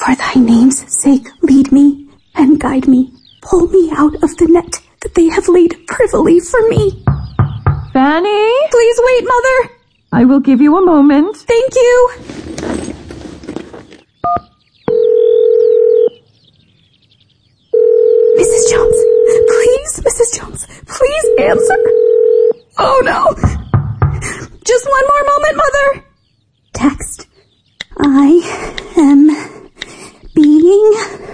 For thy name's sake, lead me and guide me. Pull me out of the net that they have laid privily for me. Fanny? Please wait, Mother. I will give you a moment. Thank you. Mrs. Jones, please, Mrs. Jones, please answer. Oh no. Just one more moment, Mother. Text. I am being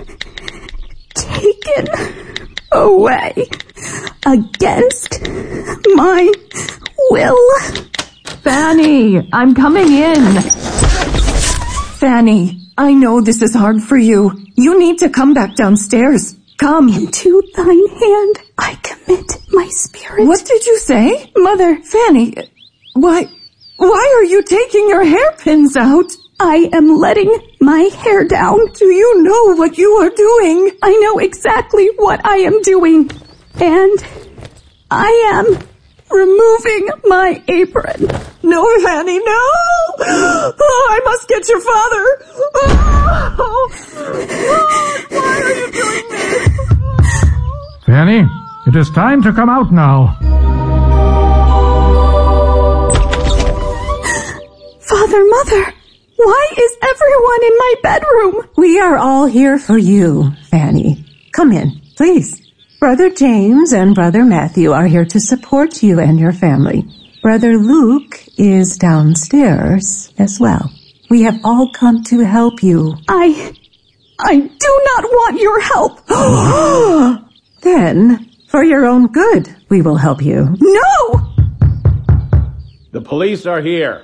taken away against my will. Fanny, I'm coming in. Fanny, I know this is hard for you. You need to come back downstairs. Come. Into thine hand I commit my spirit. What did you say? Mother. Fanny, why are you taking your hairpins out? I am letting my hair down. Do you know what you are doing? I know exactly what I am doing. And I am removing my apron. No, Fanny, no! Oh, I must get your father. Oh, why are you doing this? Fanny, it is time to come out now. Father, Mother, why is everyone in my bedroom? We are all here for you, Fanny. Come in, please. Brother James and Brother Matthew are here to support you and your family. Brother Luke is downstairs as well. We have all come to help you. I do not want your help. Then, for your own good, we will help you. No! The police are here.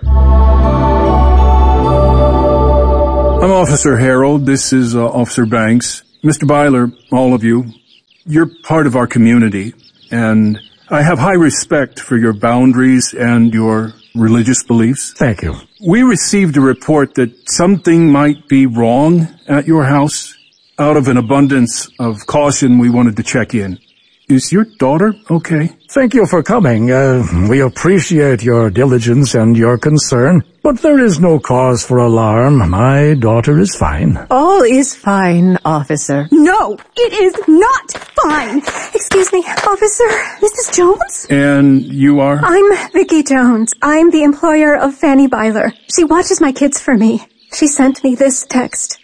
I'm Officer Harold. This is Officer Banks. Mr. Byler, all of you, you're part of our community, and I have high respect for your boundaries and your religious beliefs. Thank you. We received a report that something might be wrong at your house. Out of an abundance of caution, we wanted to check in. Is your daughter okay? Thank you for coming. We appreciate your diligence and your concern, but there is no cause for alarm. My daughter is fine. All is fine, officer. No, it is not fine. Excuse me, officer. Mrs. Jones? And you are? I'm Vicki Jones. I'm the employer of Fanny Byler. She watches my kids for me. She sent me this text.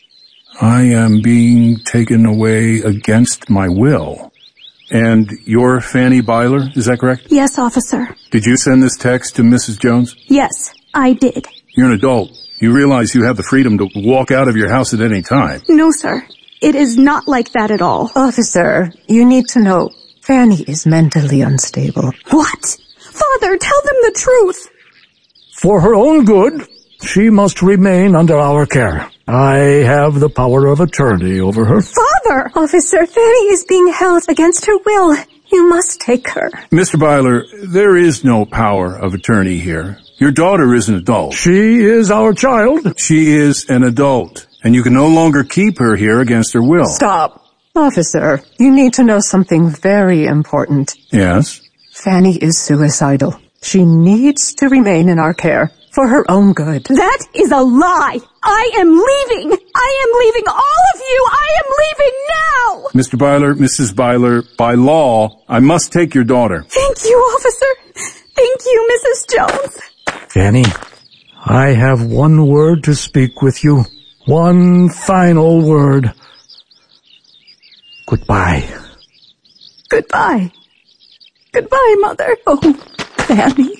I am being taken away against my will. And you're Fanny Byler, is that correct? Yes, officer. Did you send this text to Mrs. Jones? Yes, I did. You're an adult. You realize you have the freedom to walk out of your house at any time. No, sir. It is not like that at all. Officer, you need to know, Fanny is mentally unstable. What? Father, tell them the truth. For her own good, she must remain under our care. I have the power of attorney over her. Father! Officer, Fanny is being held against her will. You must take her. Mr. Byler, there is no power of attorney here. Your daughter is an adult. She is our child. She is an adult, and you can no longer keep her here against her will. Stop. Officer, you need to know something very important. Yes? Fanny is suicidal. She needs to remain in our care for her own good. That is a lie. I am leaving. I am leaving all of you. I am leaving now. Mr. Byler, Mrs. Byler, by law, I must take your daughter. Thank you, officer. Thank you, Mrs. Jones. Fanny, I have one word to speak with you. One final word. Goodbye. Goodbye. Goodbye, Mother. Oh, Fanny.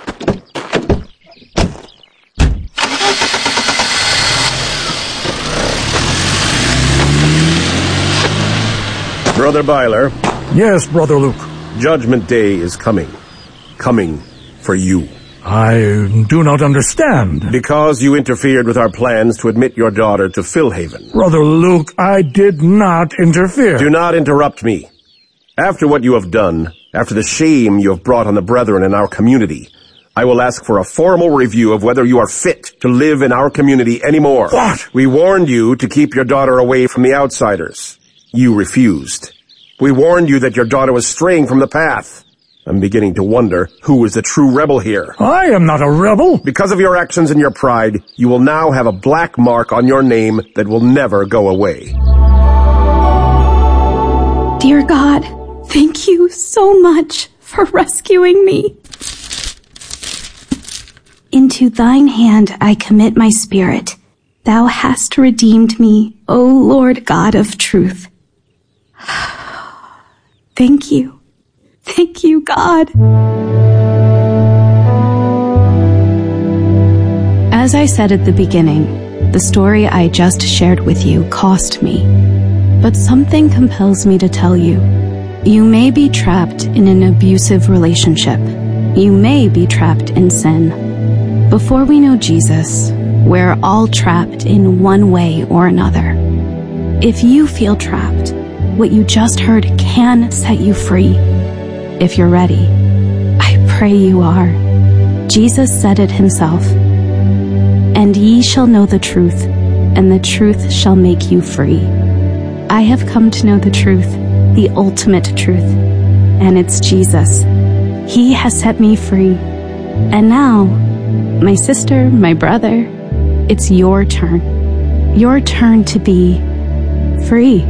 Brother Byler. Yes, Brother Luke. Judgment Day is coming. Coming for you. I do not understand. Because you interfered with our plans to admit your daughter to Philhaven. Brother Luke, I did not interfere. Do not interrupt me. After what you have done, after the shame you have brought on the brethren in our community, I will ask for a formal review of whether you are fit to live in our community anymore. What? We warned you to keep your daughter away from the outsiders. You refused. We warned you that your daughter was straying from the path. I'm beginning to wonder who is the true rebel here. I am not a rebel. Because of your actions and your pride, you will now have a black mark on your name that will never go away. Dear God, thank you so much for rescuing me. Into thine hand I commit my spirit. Thou hast redeemed me, O Lord God of truth. Thank you. Thank you, God. As I said at the beginning, the story I just shared with you cost me. But something compels me to tell you. You may be trapped in an abusive relationship. You may be trapped in sin. Before we know Jesus, we're all trapped in one way or another. If you feel trapped, what you just heard can set you free. If you're ready, I pray you are. Jesus said it himself. And ye shall know the truth, and the truth shall make you free. I have come to know the truth, the ultimate truth, and it's Jesus. He has set me free. And now, my sister, my brother, it's your turn. Your turn to be free.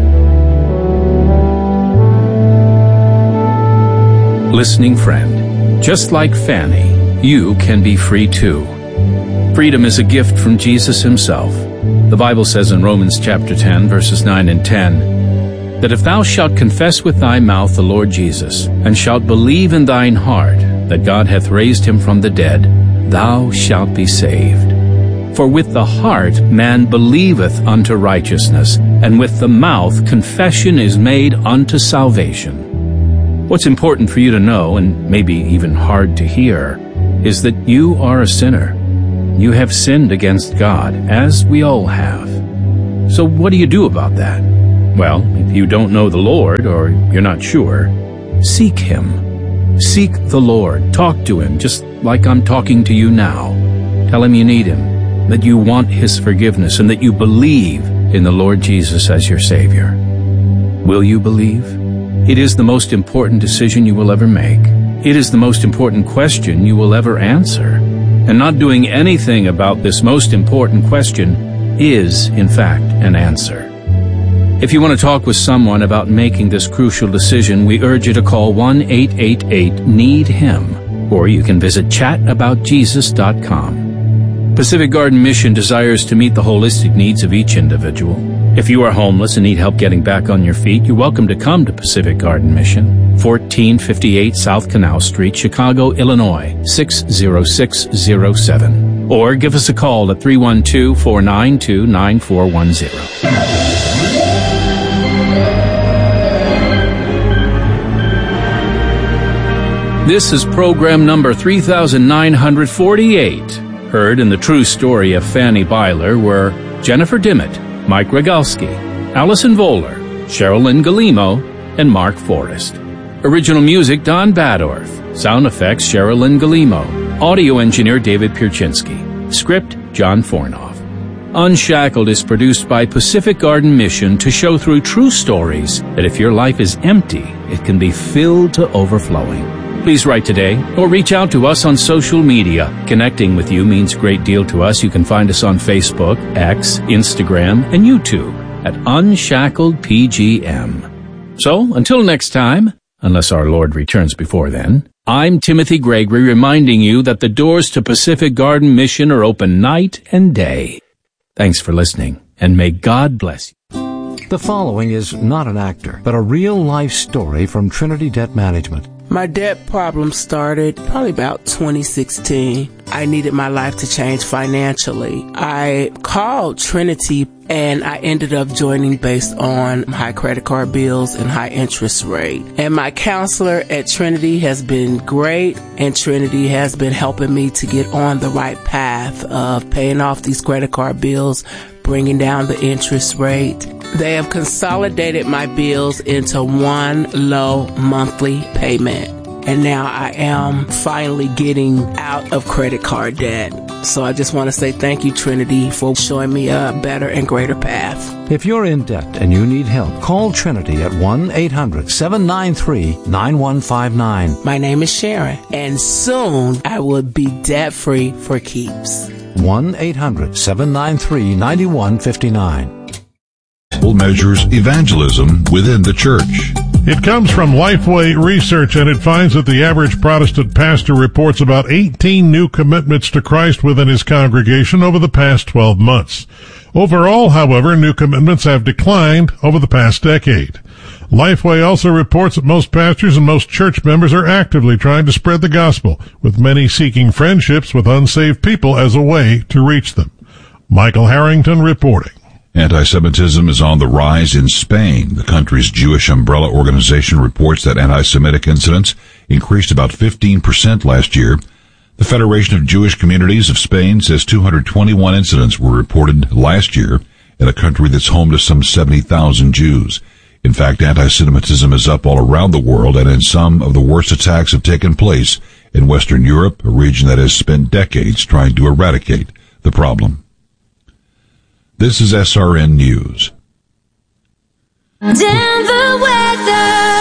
Listening friend, just like Fanny, you can be free too. Freedom is a gift from Jesus himself. The Bible says in Romans chapter 10, verses 9 and 10, that if thou shalt confess with thy mouth the Lord Jesus, and shalt believe in thine heart that God hath raised him from the dead, thou shalt be saved. For with the heart man believeth unto righteousness, and with the mouth confession is made unto salvation. What's important for you to know, and maybe even hard to hear, is that you are a sinner. You have sinned against God, as we all have. So what do you do about that? Well, if you don't know the Lord, or you're not sure, seek him. Seek the Lord. Talk to him, just like I'm talking to you now. Tell him you need him, that you want his forgiveness, and that you believe in the Lord Jesus as your Savior. Will you believe? It is the most important decision you will ever make. It is the most important question you will ever answer. And not doing anything about this most important question is, in fact, an answer. If you want to talk with someone about making this crucial decision, we urge you to call 1-888-NEED-HIM, or you can visit chataboutjesus.com. Pacific Garden Mission desires to meet the holistic needs of each individual. If you are homeless and need help getting back on your feet, you're welcome to come to Pacific Garden Mission, 1458 South Canal Street, Chicago, Illinois, 60607. Or give us a call at 312-492-9410. This is program number 3948. Heard in the true story of Fanny Byler were Jennifer Dimmitt, Mike Rogalski, Allison Voller, Sherilyn Galimo, and Mark Forrest. Original music, Don Badorf. Sound effects, Sherilyn Galimo. Audio engineer, David Pierczynski. Script, John Fornoff. Unshackled is produced by Pacific Garden Mission to show through true stories that if your life is empty, it can be filled to overflowing. Please write today or reach out to us on social media. Connecting with you means a great deal to us. You can find us on Facebook, X, Instagram, and YouTube at Unshackled PGM. So, until next time, unless our Lord returns before then, I'm Timothy Gregory reminding you that the doors to Pacific Garden Mission are open night and day. Thanks for listening, and may God bless you. The following is not an actor, but a real-life story from Trinity Debt Management. My debt problem started probably about 2016. I needed my life to change financially. I called Trinity and I ended up joining based on high credit card bills and high interest rate. And my counselor at Trinity has been great, and Trinity has been helping me to get on the right path of paying off these credit card bills, bringing down the interest rate. They have consolidated my bills into one low monthly payment. And now I am finally getting out of credit card debt. So I just want to say thank you, Trinity, for showing me a better and greater path. If you're in debt and you need help, call Trinity at 1-800-793-9159. My name is Sharon, and soon I will be debt-free for keeps. 1-800-793-9159. Measures evangelism within the church. It comes from Lifeway Research, and it finds that the average Protestant pastor reports about 18 new commitments to Christ within his congregation over the past 12 months. Overall, however, new commitments have declined over the past decade. Lifeway also reports that most pastors and most church members are actively trying to spread the gospel, with many seeking friendships with unsaved people as a way to reach them. Michael Harrington reporting. Anti-Semitism is on the rise in Spain. The country's Jewish umbrella organization reports that anti-Semitic incidents increased about 15% last year. The Federation of Jewish Communities of Spain says 221 incidents were reported last year in a country that's home to some 70,000 Jews. In fact, anti-Semitism is up all around the world, and in some of the worst attacks have taken place in Western Europe, a region that has spent decades trying to eradicate the problem. This is SRN News. Denver weather.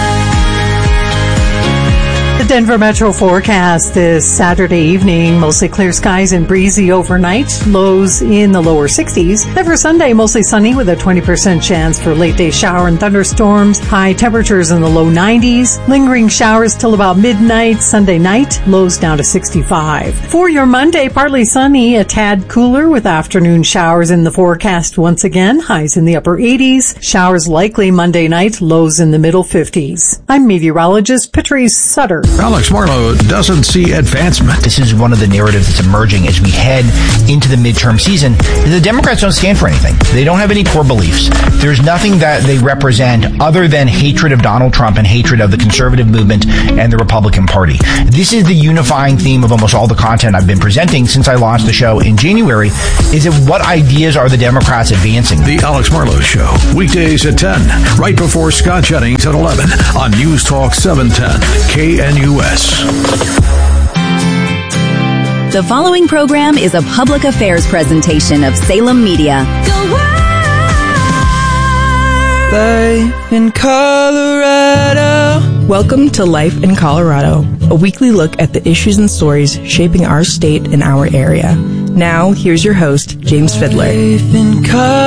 The Denver Metro forecast this Saturday evening, mostly clear skies and breezy overnight, lows in the lower 60s. And for Sunday, mostly sunny with a 20% chance for late day shower and thunderstorms, high temperatures in the low 90s, lingering showers till about midnight Sunday night, lows down to 65. For your Monday, partly sunny, a tad cooler with afternoon showers in the forecast once again, highs in the upper 80s, showers likely Monday night, lows in the middle 50s. I'm meteorologist Patrice Sutter. Alex Marlowe doesn't see advancement. This is one of the narratives that's emerging as we head into the midterm season. The Democrats don't stand for anything. They don't have any core beliefs. There's nothing that they represent other than hatred of Donald Trump and hatred of the conservative movement and the Republican Party. This is the unifying theme of almost all the content I've been presenting since I launched the show in January, is that what ideas are the Democrats advancing? The Alex Marlowe Show, weekdays at 10, right before Scott Jennings at 11 on News Talk 710 KNUS. The following program is a public affairs presentation of Salem Media. Life in Colorado. Welcome to Life in Colorado, a weekly look at the issues and stories shaping our state and our area. Now, here's your host, James Fiddler. Life in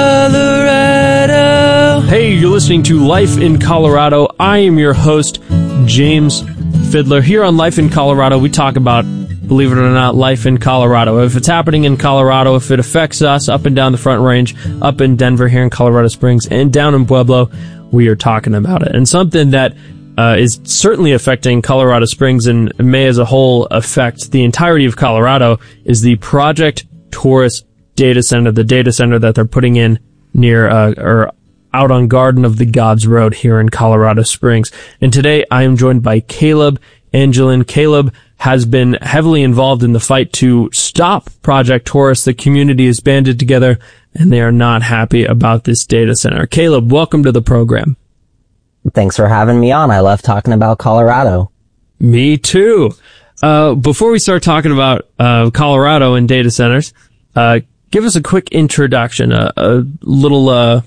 Colorado. Hey, you're listening to Life in Colorado. I am your host, James Fiddler. Here on Life in Colorado, we talk about, believe it or not, life in Colorado. If it's happening in Colorado, if it affects us up and down the Front Range, up in Denver, here in Colorado Springs, and down in Pueblo, we are talking about it. And something that is certainly affecting Colorado Springs and may as a whole affect the entirety of Colorado is the Project Taurus data center, the data center that they're putting in near or out on Garden of the Gods Road here in Colorado Springs. And today I am joined by Caleb Angelin. Caleb has been heavily involved in the fight to stop Project Taurus. The community is banded together and they are not happy about this data center. Caleb, welcome to the program. Thanks for having me on. I love talking about Colorado. Me too. Before we start talking about Colorado and data centers, give us a quick introduction, a little,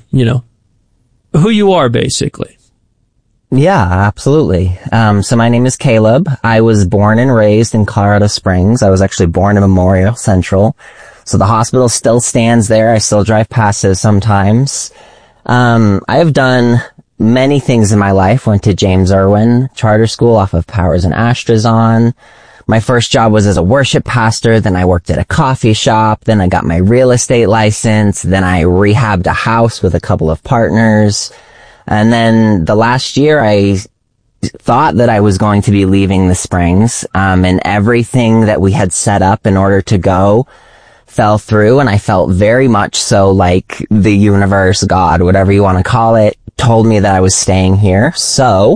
who you are, basically. Yeah, absolutely. So my name is Caleb. I was born and raised in Colorado Springs. I was actually born in Memorial Central. So the hospital still stands there. I still drive past it sometimes. I have done many things in my life. Went to James Irwin Charter School off of Powers and Astrazon. My first job was as a worship pastor. Then I worked at a coffee shop. Then I got my real estate license. Then I rehabbed a house with a couple of partners. And then the last year I thought that I was going to be leaving the Springs. And everything that we had set up in order to go fell through. And I felt very much so like the universe, God, whatever you want to call it, told me that I was staying here. So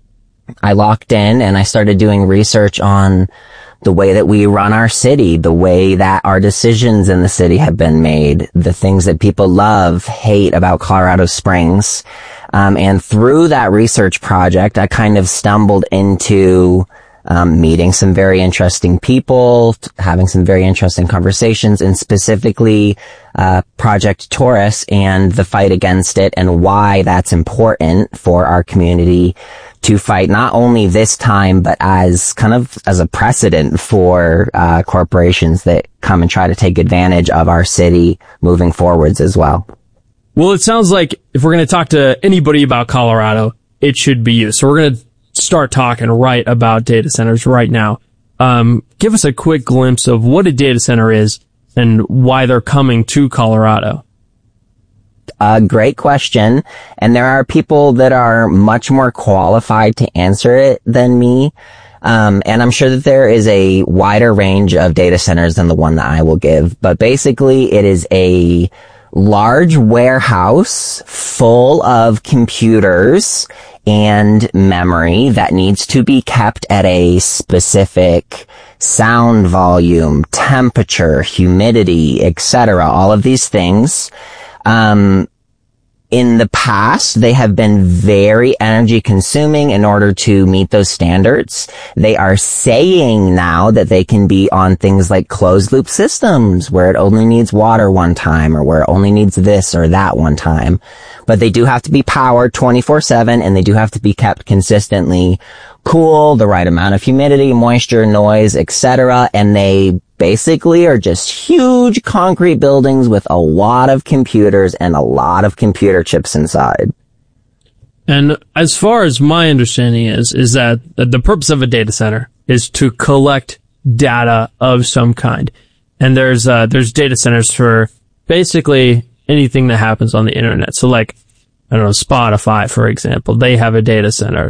I locked in and I started doing research on the way that we run our city, the way that our decisions in the city have been made, the things that people love, hate about Colorado Springs. And through that research project, I kind of stumbled into meeting some very interesting people, having some very interesting conversations, and specifically Project Taurus and the fight against it and why that's important for our community to fight not only this time, but as a precedent for corporations that come and try to take advantage of our city moving forwards as well. Well, it sounds like if we're going to talk to anybody about Colorado, it should be you. So we're going to start talking right about data centers right now. Give us a quick glimpse of what a data center is and why they're coming to Colorado. Great question. And there are people that are much more qualified to answer it than me. And I'm sure that there is a wider range of data centers than the one that I will give. But basically, it is a large warehouse full of computers and memory that needs to be kept at a specific sound volume, temperature, humidity, etc. All of these things. In the past, they have been very energy consuming in order to meet those standards. They are saying now that they can be on things like closed loop systems where it only needs water one time or where it only needs this or that one time. But they do have to be powered 24/7 and they do have to be kept consistently cool, the right amount of humidity, moisture, noise, etc. And they basically are just huge concrete buildings with a lot of computers and a lot of computer chips inside. And as far as my understanding is that the purpose of a data center is to collect data of some kind. And there's data centers for basically anything that happens on the internet. So like, I don't know, Spotify, for example, they have a data center.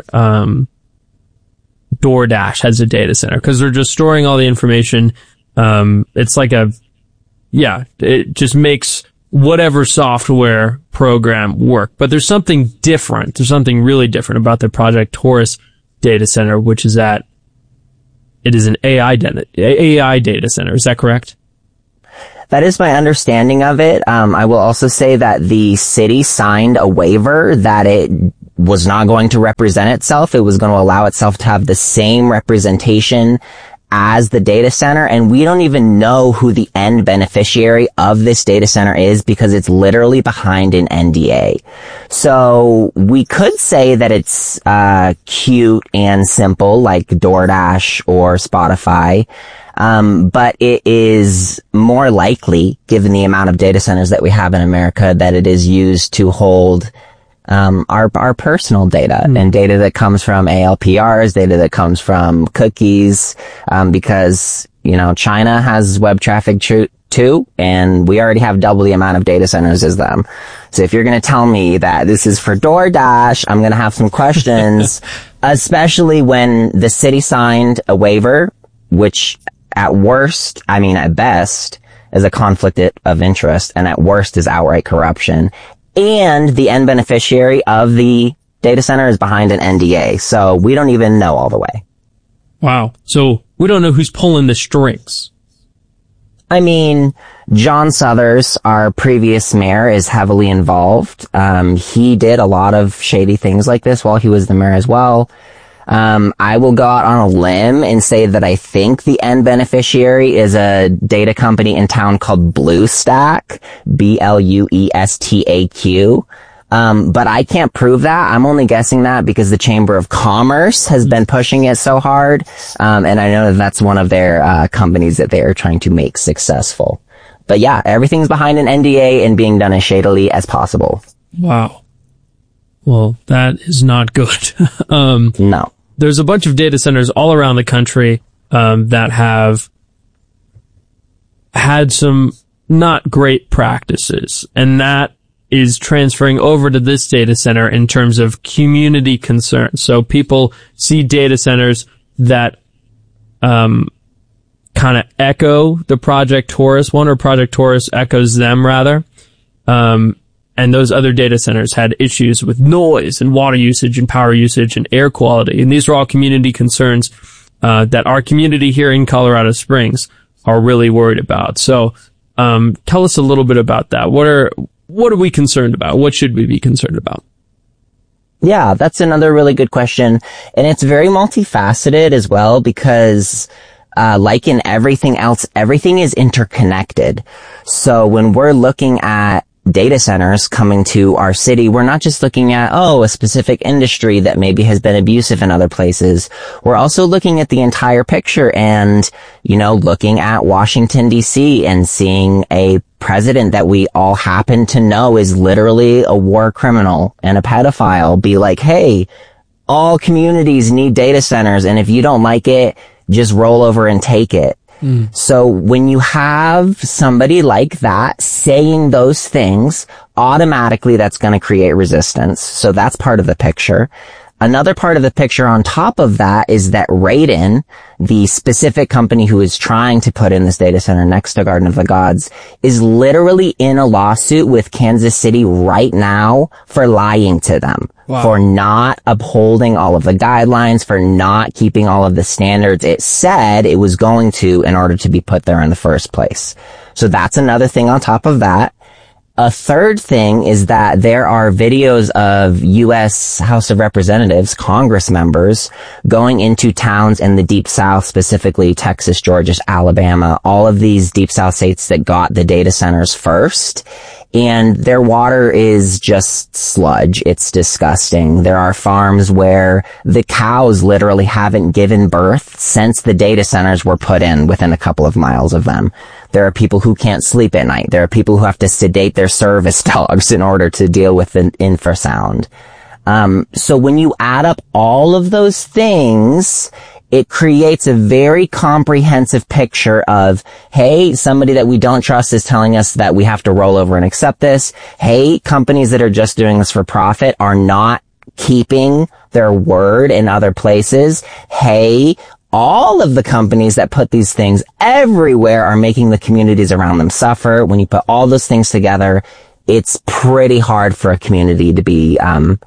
DoorDash has a data center because they're just storing all the information. It's like it just makes whatever software program work. But there's something different. There's something really different about the Project Taurus data center, which is that it is an AI data center. Is that correct? That is my understanding of it. I will also say that the city signed a waiver that it was not going to represent itself. It was going to allow itself to have the same representation as the data center, and we don't even know who the end beneficiary of this data center is because it's literally behind an NDA. So we could say that it's cute and simple like DoorDash or Spotify, but it is more likely, given the amount of data centers that we have in America, that it is used to hold our personal data and data that comes from ALPRs, data that comes from cookies, because, China has web traffic too, and we already have double the amount of data centers as them. So if you're going to tell me that this is for DoorDash, I'm going to have some questions, especially when the city signed a waiver, which at best is a conflict of interest, and at worst is outright corruption. And the end beneficiary of the data center is behind an NDA. So we don't even know all the way. Wow. So we don't know who's pulling the strings. I mean, John Suthers, our previous mayor, is heavily involved. He did a lot of shady things like this while he was the mayor as well. I will go out on a limb and say that I think the end beneficiary is a data company in town called BlueStack, BLUESTAQ. But I can't prove that. I'm only guessing that because the Chamber of Commerce has been pushing it so hard. And I know that that's one of their companies that they are trying to make successful. But yeah, everything's behind an NDA and being done as shadily as possible. Wow. Well, that is not good. No. There's a bunch of data centers all around the country that have had some not great practices, and that is transferring over to this data center in terms of community concerns. So people see data centers that kind of echo the Project Taurus one, or Project Taurus echoes them, rather. And those other data centers had issues with noise and water usage and power usage and air quality. And these are all community concerns that our community here in Colorado Springs are really worried about. So tell us a little bit about that. What are we concerned about? What should we be concerned about? Yeah, that's another really good question. And it's very multifaceted as well because, like in everything else, everything is interconnected. So when we're looking at data centers coming to our city, we're not just looking at, a specific industry that maybe has been abusive in other places. We're also looking at the entire picture and, looking at Washington, D.C. and seeing a president that we all happen to know is literally a war criminal and a pedophile be like, hey, all communities need data centers, and if you don't like it, just roll over and take it. So when you have somebody like that saying those things, automatically that's going to create resistance. So that's part of the picture. Another part of the picture on top of that is that Radon, the specific company who is trying to put in this data center next to Garden of the Gods, is literally in a lawsuit with Kansas City right now for lying to them. Wow. For not upholding all of the guidelines, for not keeping all of the standards it said it was going to in order to be put there in the first place. So that's another thing on top of that. A third thing is that there are videos of U.S. House of Representatives, Congress members, going into towns in the Deep South, specifically Texas, Georgia, Alabama, all of these Deep South states that got the data centers first. And their water is just sludge. It's disgusting. There are farms where the cows literally haven't given birth since the data centers were put in within a couple of miles of them. There are people who can't sleep at night. There are people who have to sedate their service dogs in order to deal with the infrasound. So when you add up all of those things, it creates a very comprehensive picture of, hey, somebody that we don't trust is telling us that we have to roll over and accept this. Hey, companies that are just doing this for profit are not keeping their word in other places. Hey, all of the companies that put these things everywhere are making the communities around them suffer. When you put all those things together, it's pretty hard for a community to be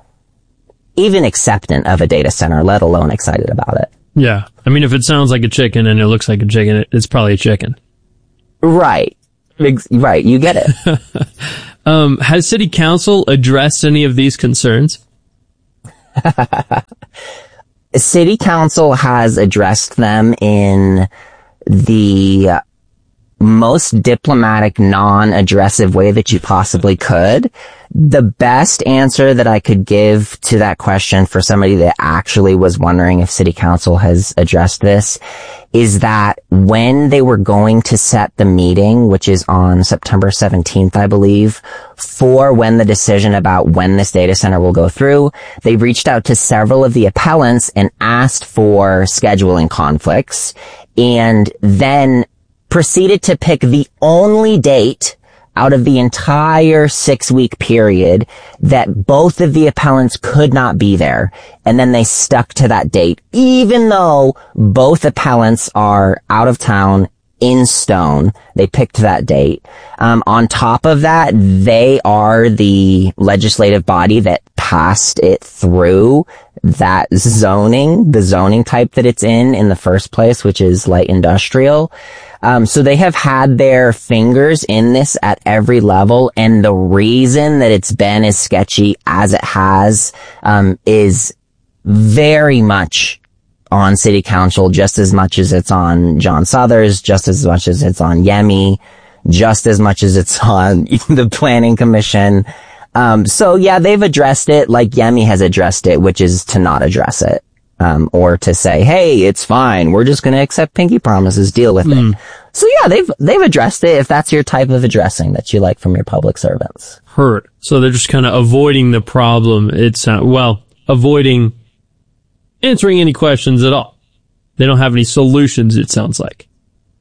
even acceptant of a data center, let alone excited about it. Yeah. I mean, if it sounds like a chicken and it looks like a chicken, it's probably a chicken. Right. Right. You get it. Has City Council addressed any of these concerns? City Council has addressed them in the most diplomatic, non-aggressive way that you possibly could. The best answer that I could give to that question for somebody that actually was wondering if City Council has addressed this is that when they were going to set the meeting, which is on September 17th, I believe, for when the decision about when this data center will go through, they reached out to several of the appellants and asked for scheduling conflicts, and then proceeded to pick the only date out of the entire 6-week period that both of the appellants could not be there. And then they stuck to that date, even though both appellants are out of town in Stone. They picked that date. On top of that, they are the legislative body that passed it through that zoning, the zoning type that it's in the first place, which is light industrial. So they have had their fingers in this at every level, and the reason that it's been as sketchy as it has, is very much on City Council, just as much as it's on John Suthers, just as much as it's on Yemi, just as much as it's on the Planning Commission. So yeah, they've addressed it like Yemi has addressed it, which is to not address it. Or to say, hey, it's fine. We're just going to accept pinky promises, deal with it. So yeah, they've addressed it if that's your type of addressing that you like from your public servants. Heard. So they're just kind of avoiding the problem. It's, avoiding answering any questions at all. They don't have any solutions, it sounds like.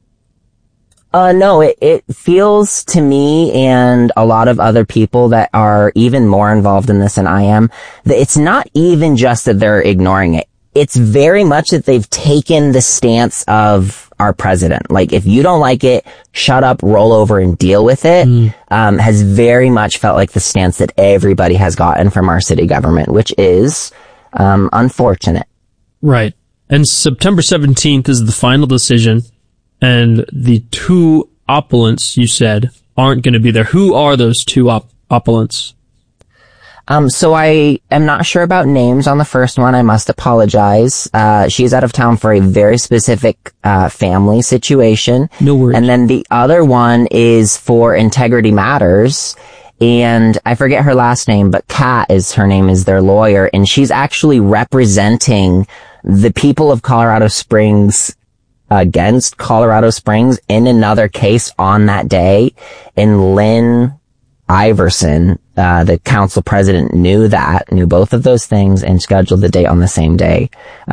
No, it feels to me and a lot of other people that are even more involved in this than I am, that it's not even just that they're ignoring it. It's very much that they've taken the stance of our president. Like, if you don't like it, shut up, roll over, and deal with it, has very much felt like the stance that everybody has gotten from our city government, which is unfortunate. Right. And September 17th is the final decision, and the two opponents, you said, aren't going to be there. Who are those two opponents? So I am not sure about names on the first one. I must apologize. She's out of town for a very specific family situation. No worries. And then the other one is for Integrity Matters. And I forget her last name, but Kat is her name, is their lawyer. And she's actually representing the people of Colorado Springs against Colorado Springs in another case on that day. And Lynn Iverson, the council president, knew both of those things and scheduled the date on the same day.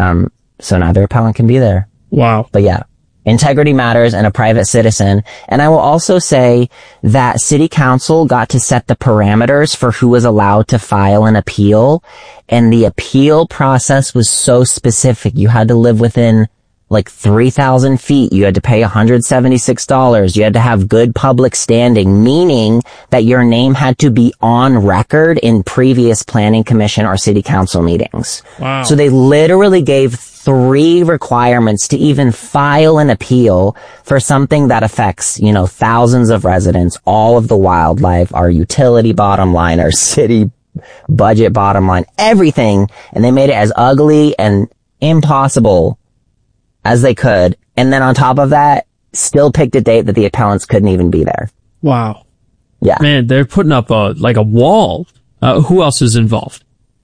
So neither appellant can be there. Wow. But yeah, Integrity Matters and a private citizen. And I will also say that city council got to set the parameters for who was allowed to file an appeal. And the appeal process was so specific. You had to live within like 3,000 feet. You had to pay $176. You had to have good public standing, meaning that your name had to be on record in previous planning commission or city council meetings. Wow. So they literally gave 3 requirements to even file an appeal for something that affects, thousands of residents, all of the wildlife, our utility bottom line, our city budget bottom line, everything. And they made it as ugly and impossible as they could, and then on top of that, still picked a date that the appellants couldn't even be there. Wow. Yeah. Man, they're putting up a wall. Who else is involved?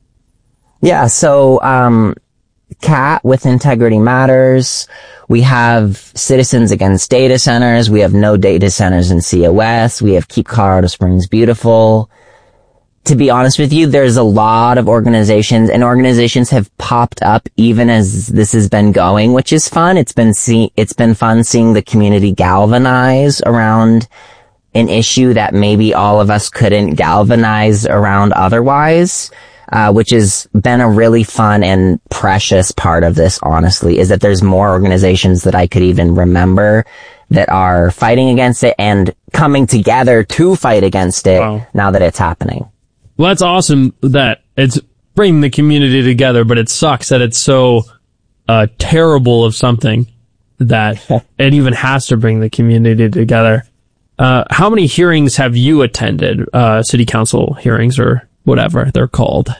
Yeah, so, Kat with Integrity Matters. We have Citizens Against Data Centers. We have No Data Centers in COS. We have Keep Colorado Springs Beautiful. To be honest with you, there's a lot of organizations, and organizations have popped up even as this has been going, which is fun. It's been fun seeing the community galvanize around an issue that maybe all of us couldn't galvanize around otherwise, which has been a really fun and precious part of this, honestly, is that there's more organizations that I could even remember that are fighting against it and coming together to fight against it. Wow. Now that it's happening. Well, that's awesome that it's bringing the community together, but it sucks that it's so terrible of something that it even has to bring the community together. How many hearings have you attended? City council hearings or whatever they're called?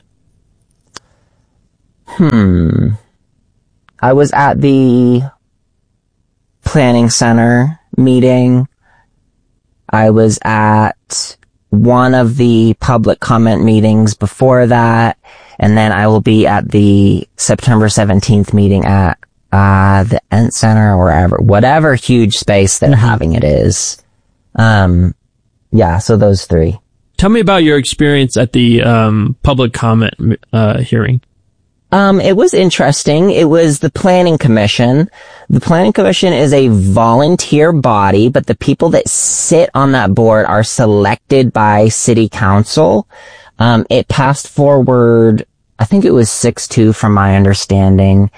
I was at the planning center meeting. I was at one of the public comment meetings before that, and then I will be at the September 17th meeting at the Ent Center or whatever huge space they're having it is. Yeah, so those 3. Tell me about your experience at the public comment hearing. It was interesting. It was the Planning Commission. The Planning Commission is a volunteer body, but the people that sit on that board are selected by City Council. It passed forward, I think it was 6-2 from my understanding.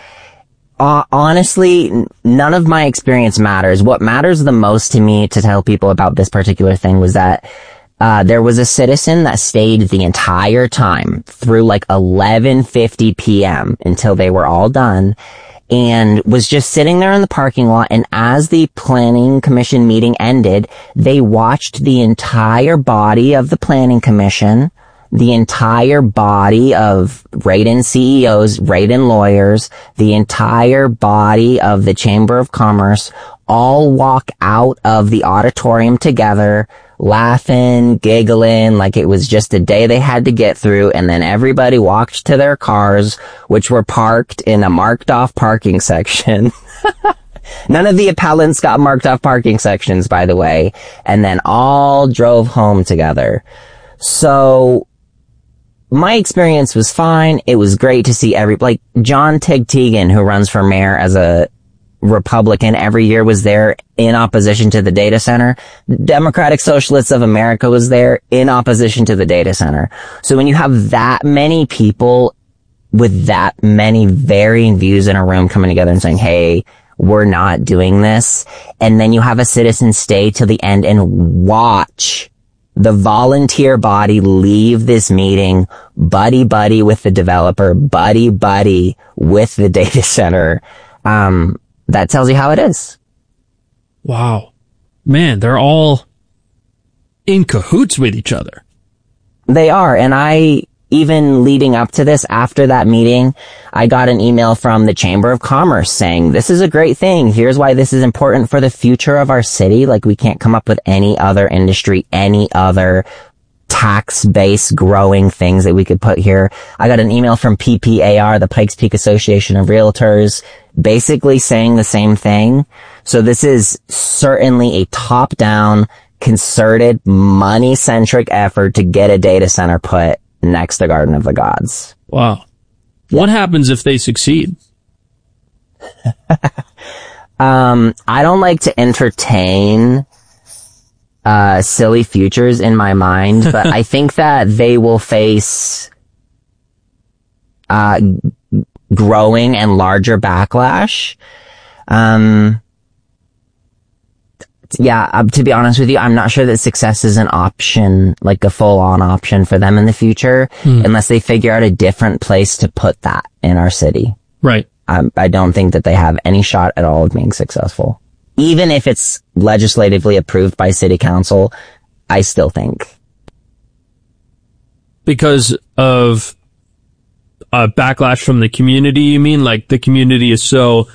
Honestly, none of my experience matters. What matters the most to me to tell people about this particular thing was that there was a citizen that stayed the entire time through like 11:50 p.m. until they were all done and was just sitting there in the parking lot. And as the planning commission meeting ended, they watched the entire body of the planning commission, the entire body of write-in CEOs, write-in lawyers, the entire body of the Chamber of Commerce all walk out of the auditorium together, laughing, giggling, like it was just a day they had to get through, and then everybody walked to their cars, which were parked in a marked-off parking section. None of the appellants got marked-off parking sections, by the way, and then all drove home together. So my experience was fine. It was great to see John Tig Teagan, who runs for mayor as a Republican every year, was there in opposition to the data center. Democratic Socialists of America was there in opposition to the data center. So when you have that many people with that many varying views in a room coming together and saying, hey, we're not doing this, and then you have a citizen stay till the end and watch the volunteer body leave this meeting buddy with the developer, buddy with the data center, that tells you how it is. Wow. Man, they're all in cahoots with each other. They are. And even leading up to this, after that meeting, I got an email from the Chamber of Commerce saying, this is a great thing. Here's why this is important for the future of our city. Like, we can't come up with any other industry, any other tax-based growing things that we could put here. I got an email from PPAR, the Pikes Peak Association of Realtors, basically saying the same thing. So this is certainly a top-down, concerted, money-centric effort to get a data center put next to Garden of the Gods. Wow. Yeah. What happens if they succeed? I don't like to entertain silly futures in my mind, but I think that they will face growing and larger backlash. To be honest with you, I'm not sure that success is an option, like a full-on option for them in the future, unless they figure out a different place to put that in our city. Right. I don't think that they have any shot at all of being successful. Even if it's legislatively approved by city council, I still think. Because of backlash from the community, you mean? Like, the community is so,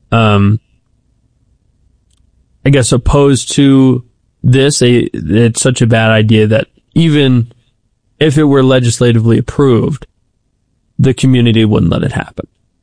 I guess, opposed to this. It's such a bad idea that even if it were legislatively approved, the community wouldn't let it happen.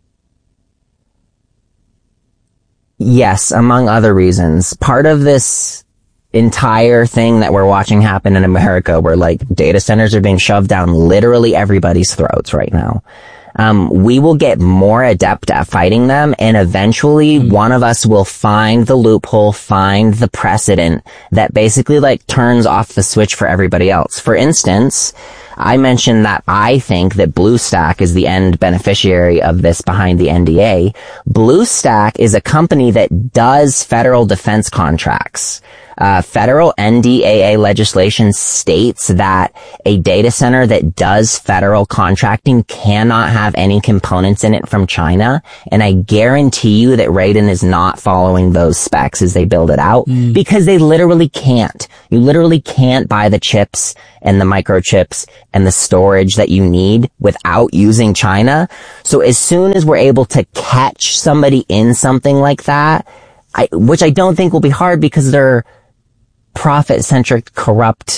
Yes, among other reasons. Part of this entire thing that we're watching happen in America, where like data centers are being shoved down literally everybody's throats right now. We will get more adept at fighting them, and eventually one of us will find the loophole, find the precedent that basically like turns off the switch for everybody else. For instance, I mentioned that I think that BlueStack is the end beneficiary of this behind the NDA. BlueStack is a company that does federal defense contracts. Federal NDAA legislation states that a data center that does federal contracting cannot have any components in it from China. And I guarantee you that Raiden is not following those specs as they build it out, because they literally can't. You literally can't buy the chips and the microchips and the storage that you need without using China. So as soon as we're able to catch somebody in something like that, which I don't think will be hard because they're profit-centric, corrupt,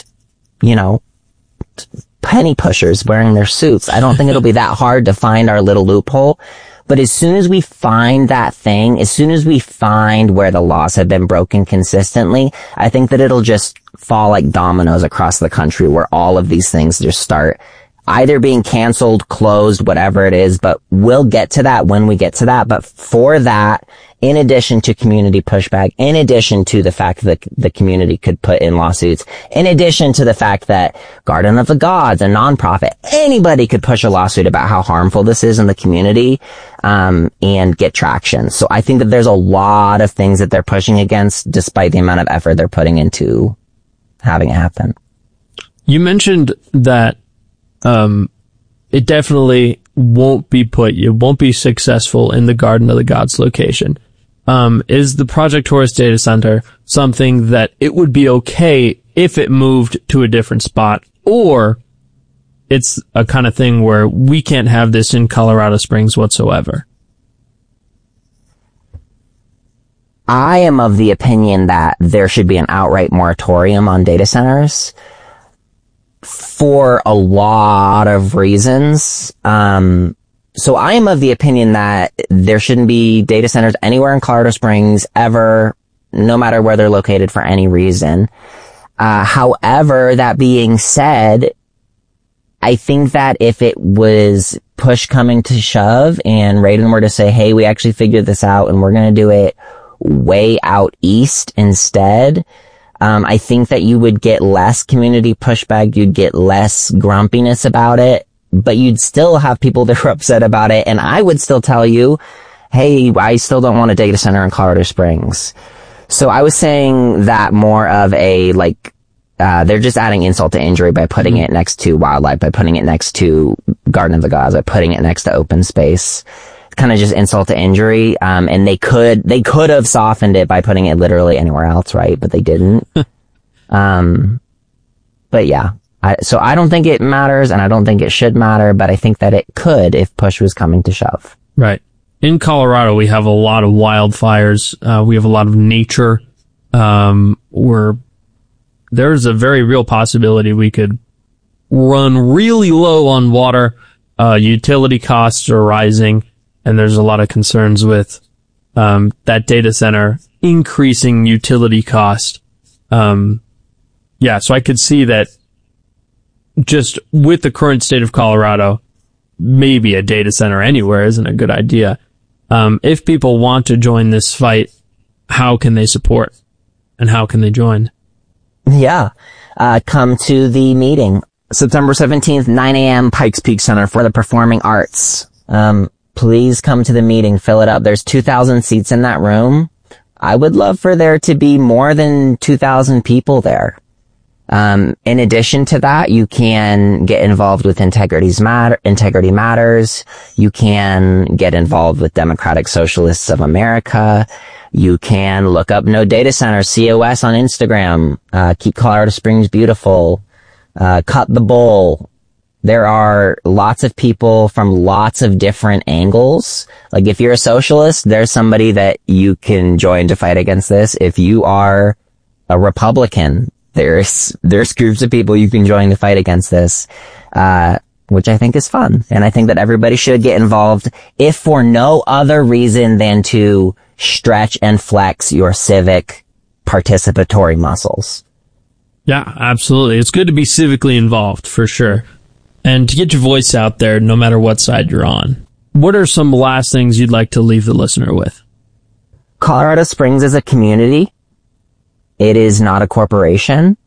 penny pushers wearing their suits. I don't think it'll be that hard to find our little loophole. But as soon as we find that thing, as soon as we find where the laws have been broken consistently, I think that it'll just fall like dominoes across the country, where all of these things just start either being canceled, closed, whatever it is. But we'll get to that when we get to that. But for that, in addition to community pushback, in addition to the fact that the community could put in lawsuits, in addition to the fact that Garden of the Gods, a nonprofit, anybody could push a lawsuit about how harmful this is in the community, and get traction. So I think that there's a lot of things that they're pushing against, despite the amount of effort they're putting into having it happen. You mentioned that it definitely won't be successful in the Garden of the Gods location. Is the Project Taurus data center something that it would be okay if it moved to a different spot, or it's a kind of thing where we can't have this in Colorado Springs whatsoever? I am of the opinion that there should be an outright moratorium on data centers for a lot of reasons. So I am of the opinion that there shouldn't be data centers anywhere in Colorado Springs ever, no matter where they're located, for any reason. However, that being said, I think that if it was push coming to shove and Raiden were to say, hey, we actually figured this out and we're going to do it way out east instead, I think that you would get less community pushback, you'd get less grumpiness about it, but you'd still have people that are upset about it, and I would still tell you, hey, I still don't want a data center in Colorado Springs. So I was saying that more of a, they're just adding insult to injury by putting it next to wildlife, by putting it next to Garden of the Gods, by putting it next to open space. Kind of just insult to injury. And they could have softened it by putting it literally anywhere else, right? But they didn't. But yeah, So I don't think it matters, and I don't think it should matter, but I think that it could if push was coming to shove. Right. In Colorado, we have a lot of wildfires. We have a lot of nature, where there's a very real possibility we could run really low on water. Utility costs are rising, and there's a lot of concerns with that data center increasing utility cost. So I could see that just with the current state of Colorado, maybe a data center anywhere isn't a good idea. If people want to join this fight, how can they support and how can they join? Yeah. Come to the meeting. September 17th, 9 a.m., Pikes Peak Center for the Performing Arts. Please come to the meeting, fill it up. There's 2,000 seats in that room. I would love for there to be more than 2,000 people there. In addition to that, you can get involved with Integrity Matters. You can get involved with Democratic Socialists of America. You can look up No Data Center, COS on Instagram, Keep Colorado Springs Beautiful, Cut the Bull. There are lots of people from lots of different angles. Like if you're a socialist, there's somebody that you can join to fight against this. If you are a Republican, there's groups of people you can join to fight against this, which I think is fun. And I think that everybody should get involved, if for no other reason than to stretch and flex your civic participatory muscles. Yeah, absolutely. It's good to be civically involved, for sure. And to get your voice out there, no matter what side you're on. What are some last things you'd like to leave the listener with? Colorado Springs is a community. It is not a corporation.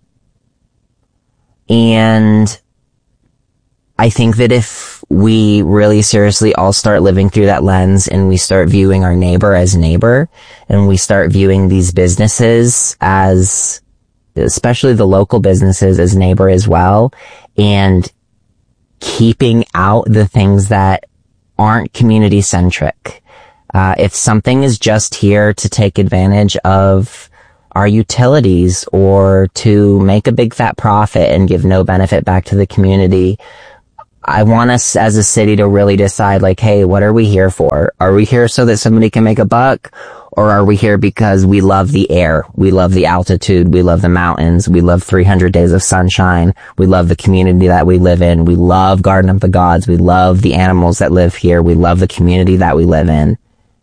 And I think that if we really seriously all start living through that lens and we start viewing our neighbor as neighbor, and we start viewing these businesses as, especially the local businesses, as neighbor as well, and keeping out the things that aren't community centric. If something is just here to take advantage of our utilities or to make a big fat profit and give no benefit back to the community, I want us as a city to really decide, like, hey, what are we here for? Are we here so that somebody can make a buck? Or are we here because we love the air, we love the altitude, we love the mountains, we love 300 days of sunshine, we love the community that we live in, we love Garden of the Gods, we love the animals that live here, we love the community that we live in.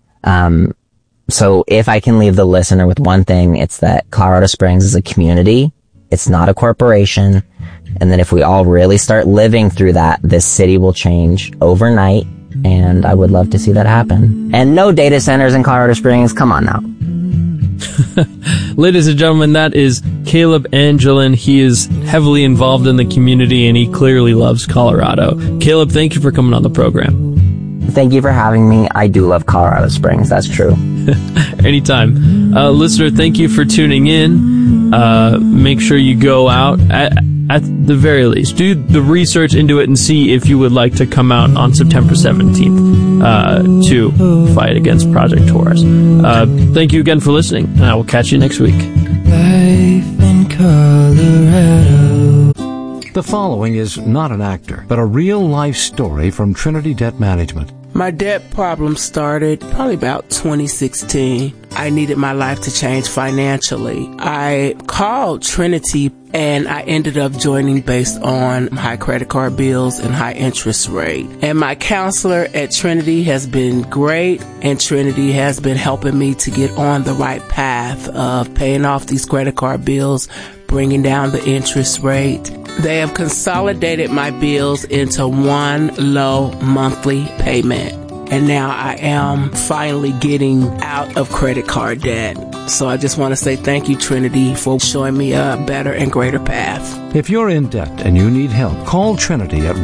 So if I can leave the listener with one thing, it's that Colorado Springs is a community, it's not a corporation, and that if we all really start living through that, this city will change overnight. And I would love to see that happen. And no data centers in Colorado Springs. Come on now. Ladies and gentlemen, that is Caleb Angelin. He is heavily involved in the community, and he clearly loves Colorado. Caleb, thank you for coming on the program. Thank you for having me. I do love Colorado Springs. That's true. Anytime. Listener, thank you for tuning in. Make sure you go out at the very least, do the research into it and see if you would like to come out on September 17th to fight against Project Taurus. Thank you again for listening, and I will catch you next week. Life in Colorado. The following is not an actor, but a real-life story from Trinity Debt Management. My debt problem started probably about 2016. I needed my life to change financially. I called Trinity and I ended up joining based on high credit card bills and high interest rate. And my counselor at Trinity has been great, and Trinity has been helping me to get on the right path of paying off these credit card bills, bringing down the interest rate. They have consolidated my bills into one low monthly payment. And now I am finally getting out of credit card debt. So I just want to say thank you, Trinity, for showing me a better and greater path. If you're in debt and you need help, call Trinity at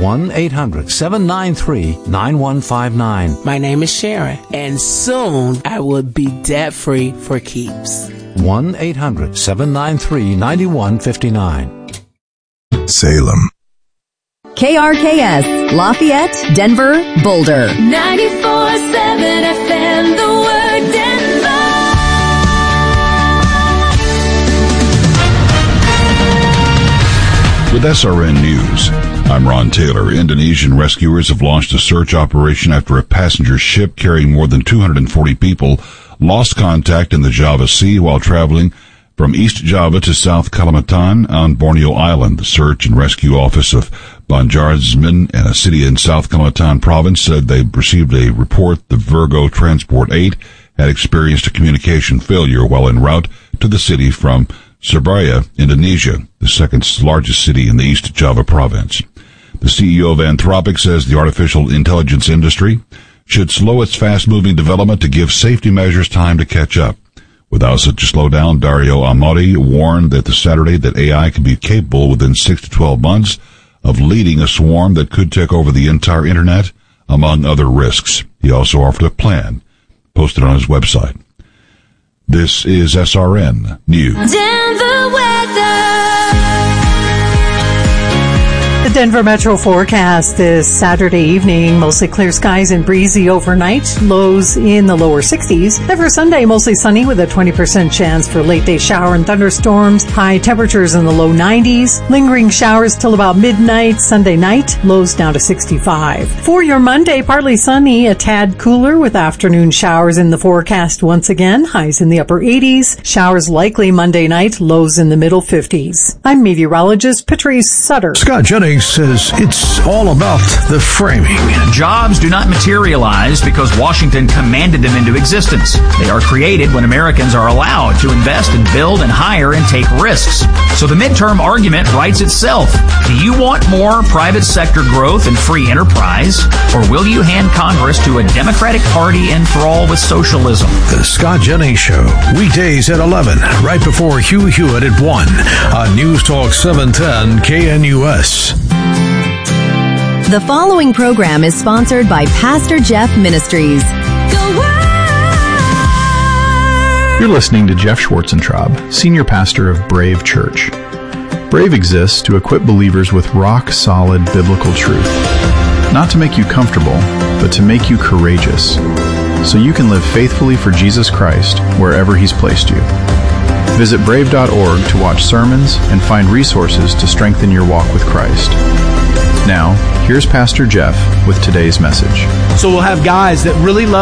1-800-793-9159. My name is Sharon, and soon I will be debt-free for keeps. 1-800-793-9159. Salem. KRKS, Lafayette, Denver, Boulder. 94.7 FM, the word Denver. With SRN News, I'm Ron Taylor. Indonesian rescuers have launched a search operation after a passenger ship carrying more than 240 people lost contact in the Java Sea while traveling from East Java to South Kalimantan on Borneo Island. The Search and Rescue Office of Banjarmasin, a city in South Kalimantan province, said they received a report the Virgo Transport 8 had experienced a communication failure while en route to the city from Surabaya, Indonesia, the second largest city in the East Java province. The CEO of Anthropic says the artificial intelligence industry should slow its fast-moving development to give safety measures time to catch up. Without such a slowdown, Dario Amati warned that the Saturday that AI could be capable within 6 to 12 months of leading a swarm that could take over the entire internet, among other risks. He also offered a plan posted on his website. This is SRN News. Denver weather. The Denver Metro forecast is Saturday evening, mostly clear skies and breezy overnight, lows in the lower 60s. Denver Sunday, mostly sunny with a 20% chance for late day shower and thunderstorms, high temperatures in the low 90s, lingering showers till about midnight. Sunday night, lows down to 65. For your Monday, partly sunny, a tad cooler with afternoon showers in the forecast once again, highs in the upper 80s, showers likely Monday night, lows in the middle 50s. I'm meteorologist Patrice Sutter. Scott Jennings says it's all about the framing. Jobs do not materialize because Washington commanded them into existence. They are created when Americans are allowed to invest and build and hire and take risks. So the midterm argument writes itself. Do you want more private sector growth and free enterprise, or will you hand Congress to a Democratic Party enthralled with socialism? The Scott Jennings Show, weekdays at 11, right before Hugh Hewitt at 1 on News Talk 710 KNUS. The following program is sponsored by Pastor Jeff Ministries. You're listening to Jeff Schwarzentraub, Senior Pastor of Brave Church. Brave exists to equip believers with rock-solid biblical truth. Not to make you comfortable, but to make you courageous, so you can live faithfully for Jesus Christ wherever He's placed you. Visit brave.org to watch sermons and find resources to strengthen your walk with Christ. Now, here's Pastor Jeff with today's message. So we'll have guys that really love